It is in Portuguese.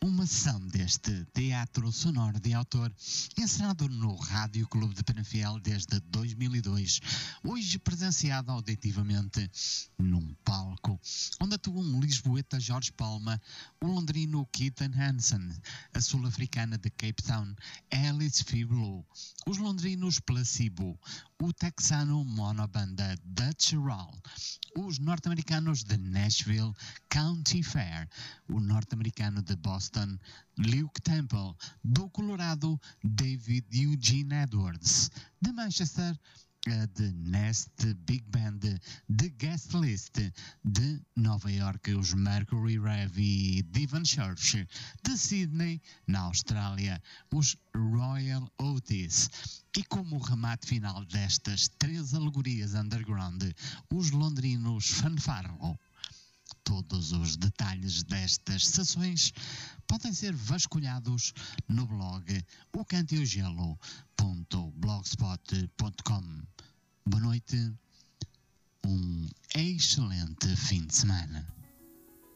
uma sessão deste teatro sonoro de autor, encenado no Rádio Clube de Penafiel desde 2002, hoje presenciado auditivamente num palco, onde atuam o lisboeta Jorge Palma, o londrino Keaton Hansen, a sul-africana de Cape Town, Alice Fiblo, os londrinos Placebo, o texano monobanda Dutch Roll, os norte-americanos de Nashville, County Fair, o norte-americano de Boston, Luke Temple, do Colorado, David Eugene Edwards, de Manchester, de Nest Big Band, de Guest List, de Nova York, os Mercury Rev e Devon Church, de Sydney, na Austrália, os Royal Otis. E como remate final destas 3 alegorias underground, os londrinos Fanfarro. Todos os detalhes destas sessões podem ser vasculhados no blog ocanteogelo.blogspot.com. Boa noite, um excelente fim de semana.